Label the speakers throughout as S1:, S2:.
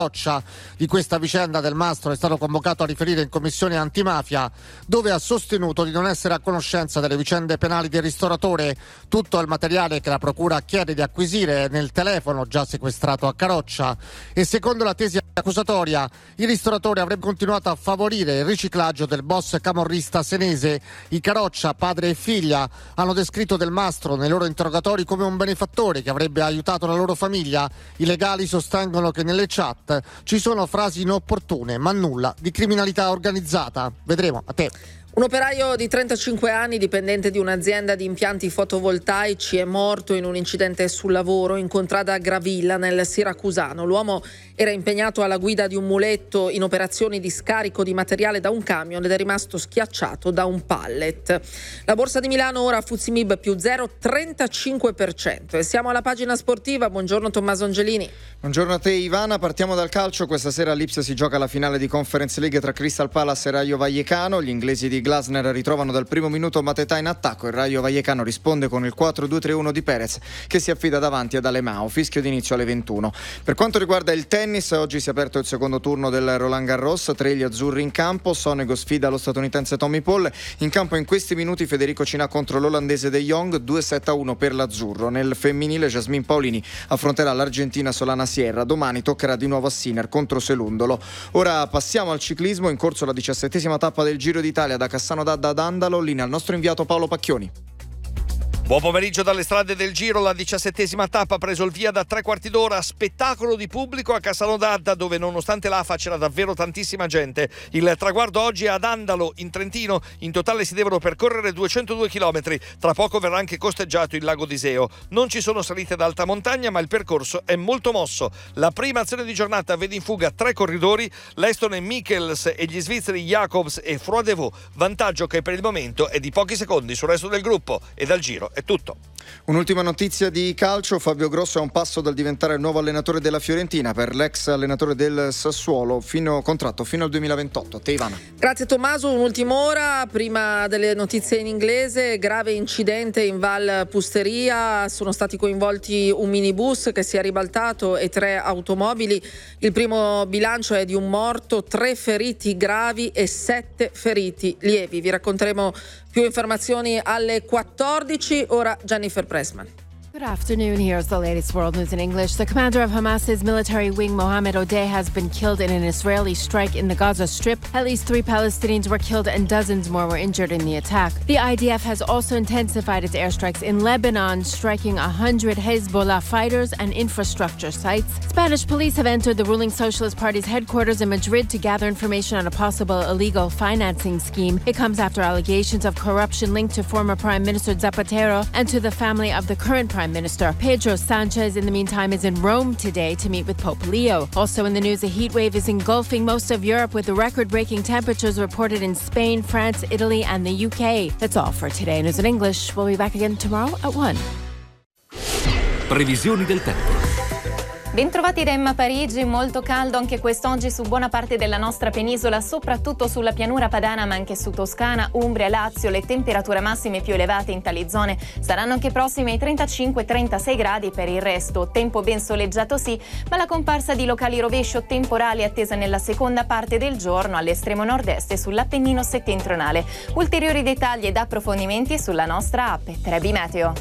S1: Caroccia. Di questa vicenda del Mastro è stato convocato a riferire in commissione antimafia, dove ha sostenuto di non essere a conoscenza delle vicende penali del ristoratore. Tutto il materiale che la procura chiede di acquisire è nel telefono già sequestrato a Caroccia, e secondo la tesi accusatoria il ristoratore avrebbe continuato a favorire il riciclaggio del boss camorrista senese. I Caroccia, padre e figlia, hanno descritto Del Mastro nei loro interrogatori come un benefattore che avrebbe aiutato la loro famiglia. I legali sostengono che nelle chat ci sono frasi inopportune, ma nulla di criminalità organizzata. Vedremo. A te.
S2: Un operaio di 35 anni, dipendente di un'azienda di impianti fotovoltaici, è morto in un incidente sul lavoro in contrada Gravilla, nel Siracusano. L'uomo era impegnato alla guida di un muletto in operazioni di scarico di materiale da un camion ed è rimasto schiacciato da un pallet. La borsa di Milano ora FTSE MIB più 0,35%. E siamo alla pagina sportiva. Buongiorno Tommaso Angelini.
S3: Buongiorno a te Ivana, partiamo dal calcio. Questa sera a Lipsia si gioca la finale di Conference League tra Crystal Palace e Rayo Vallecano. Gli inglesi di Glasner ritrovano dal primo minuto Mateta in attacco. Il Rayo Vallecano risponde con il 4-2-3-1 di Perez, che si affida davanti ad Alemão. Fischio d'inizio alle 21. Per quanto riguarda il tennis, oggi si è aperto il secondo turno del Roland Garros. 3 gli azzurri in campo. Sonego sfida lo statunitense Tommy Paul. In campo in questi minuti Federico Cinà contro l'olandese De Jong, 2-7-1 per l'azzurro. Nel femminile Jasmine Paolini affronterà l'argentina Solana Sierra. Domani toccherà di nuovo a Sinner contro Selundolo. Ora passiamo al ciclismo. In corso la 17ª tappa del Giro d'Italia da Cassano d'Adda ad Andalo. Linea al nostro inviato Paolo Pacchioni.
S4: Buon pomeriggio dalle strade del Giro. La 17ª tappa ha preso il via da 3/4 d'ora. Spettacolo di pubblico a Cassano d'Adda, dove nonostante l'afa c'era davvero tantissima gente. Il traguardo oggi è ad Andalo, in Trentino. In totale si devono percorrere 202 km. Tra poco verrà anche costeggiato il lago d'Iseo. Non ci sono salite ad alta montagna, ma il percorso è molto mosso. La prima azione di giornata vede in fuga 3 corridori: Leston e Michels e gli svizzeri Jacobs e Froidevaux. Vantaggio che per il momento è di pochi secondi sul resto del gruppo. E dal Giro è tutto.
S3: Un'ultima notizia di calcio: Fabio Grosso è a un passo dal diventare il nuovo allenatore della Fiorentina. Per l'ex allenatore del Sassuolo contratto fino al 2028. A te Ivana.
S2: Grazie Tommaso. Un'ultima ora prima delle notizie in inglese. Grave incidente in Val Pusteria, sono stati coinvolti un minibus che si è ribaltato e 3 automobili. Il primo bilancio è di un morto, 3 feriti gravi e 7 feriti lievi. Vi racconteremo più informazioni alle 14. Ora Jennifer Pressman.
S5: Good afternoon. Here's the latest world news in English. The commander of Hamas's military wing, Mohammed Odeh, has been killed in an Israeli strike in the Gaza Strip. At least 3 Palestinians were killed and dozens more were injured in the attack. The IDF has also intensified its airstrikes in Lebanon, striking 100 Hezbollah fighters and infrastructure sites. Spanish police have entered the ruling Socialist Party's headquarters in Madrid to gather information on a possible illegal financing scheme. It comes after allegations of corruption linked to former Prime Minister Zapatero and to the family of the current Prime Minister. Pedro Sanchez, in the meantime, is in Rome today to meet with Pope Leo. Also in the news, a heat wave is engulfing most of Europe, with the record-breaking temperatures reported in Spain, France, Italy, and the UK. That's all for today. News in English. We'll be back again tomorrow at 1.
S6: Previsioni del tempo.
S7: Bentrovati da Emma Parigi, molto caldo anche quest'oggi su buona parte della nostra penisola, soprattutto sulla pianura padana ma anche su Toscana, Umbria e Lazio. Le temperature massime più elevate in tali zone saranno anche prossime ai 35-36 gradi. Per il resto tempo ben soleggiato sì, ma la comparsa di locali rovesci o temporali è attesa nella seconda parte del giorno all'estremo nord-est e sull'Appennino settentrionale. Ulteriori dettagli ed approfondimenti sulla nostra app Trebi Meteo.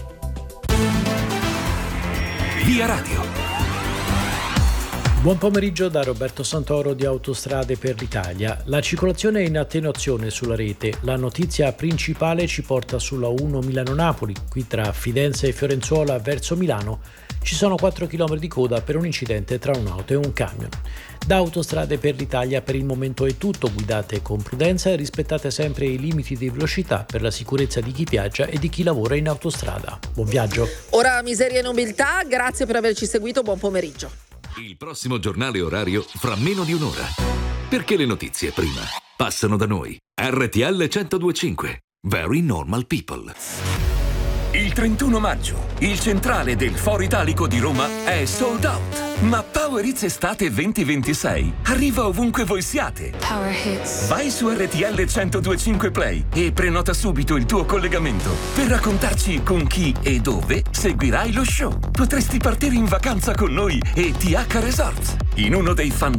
S6: Via Radio.
S8: Buon pomeriggio da Roberto Santoro di Autostrade per l'Italia. La circolazione è in attenuazione sulla rete. La notizia principale ci porta sulla 1 Milano-Napoli. Qui tra Fidenza e Fiorenzuola verso Milano ci sono 4 km di coda per un incidente tra un'auto e un camion. Da Autostrade per l'Italia per il momento è tutto. Guidate con prudenza e rispettate sempre i limiti di velocità per la sicurezza di chi viaggia e di chi lavora in autostrada. Buon viaggio.
S2: Ora miseria e nobiltà, grazie per averci seguito, buon pomeriggio.
S6: Il prossimo giornale orario fra meno di un'ora. Perché le notizie prima passano da noi. RTL 102.5. Very Normal People.
S9: Il 31 maggio, il centrale del Foro Italico di Roma è sold out. Ma Power Hits Estate 2026 arriva ovunque voi siate.
S10: Power Hits.
S9: Vai su RTL 1025 Play e prenota subito il tuo collegamento per raccontarci con chi e dove seguirai lo show. Potresti partire in vacanza con noi e TH Resorts, in uno dei